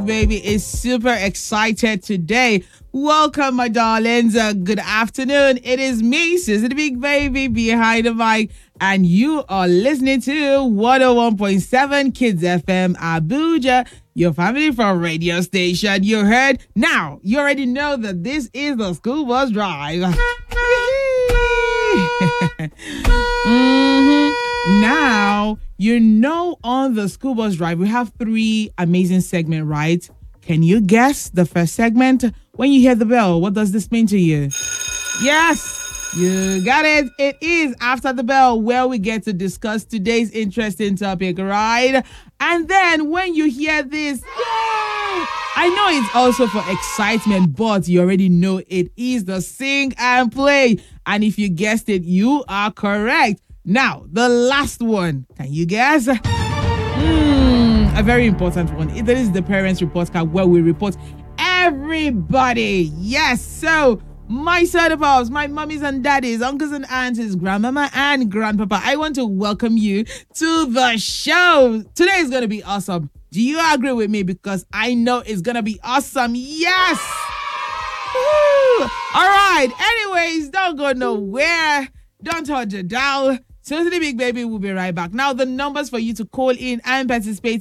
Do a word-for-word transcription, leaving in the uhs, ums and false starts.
Baby is super excited today. Welcome, my darlings. Uh, good afternoon. It is me, Sister the Big Baby, behind the mic, and you are listening to one oh one point seven Kids F M Abuja, your family from radio station. You heard? Now, you already know that this is the school bus drive. mm-hmm. Now, you know, on the school bus drive, we have three amazing segments, right? Can you guess the first segment? When you hear the bell, what does this mean to you? Yes, you got it. It is After the Bell, where we get to discuss today's interesting topic, right? And then when you hear this, yay! I know it's also for excitement, but you already know it is the Sing and Play. And if you guessed it, you are correct. Now, the last one. Can you guess? Mm, a very important one. It is the Parents Report Card, where we report everybody. Yes, so my Certifiers, my mummies and daddies, uncles and aunties, grandmama and grandpapa, I want to welcome you to the show. Today is going to be awesome. Do you agree with me? Because I know it's going to be awesome. Yes. Woo. All right. Anyways, don't go nowhere. Don't touch the dial. So the Big Baby will be right back. Now, the numbers for you to call in and participate